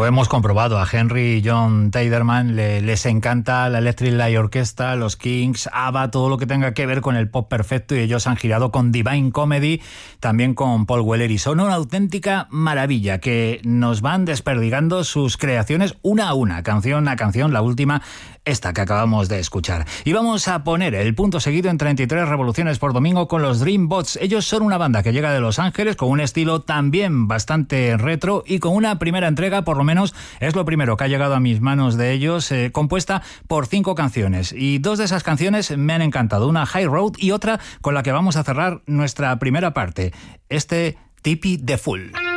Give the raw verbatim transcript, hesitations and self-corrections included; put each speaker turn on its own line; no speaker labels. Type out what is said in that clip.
Lo hemos comprobado. A Henry y John Teiderman le, les encanta la Electric Light Orchestra, los Kings, ABBA, todo lo que tenga que ver con el pop perfecto, y ellos han girado con Divine Comedy, también con Paul Weller, y son una auténtica maravilla que nos van desperdigando sus creaciones una a una, canción a canción, la última esta que acabamos de escuchar. Y vamos a poner el punto seguido en treinta y tres revoluciones por domingo con los Dreambots. Ellos son una banda que llega de Los Ángeles con un estilo también bastante retro y con una primera entrega, por lo menos es lo primero que ha llegado a mis manos de ellos, eh, compuesta por cinco canciones, y dos de esas canciones me han encantado, una High Road y otra con la que vamos a cerrar nuestra primera parte, este Tippy the Fool.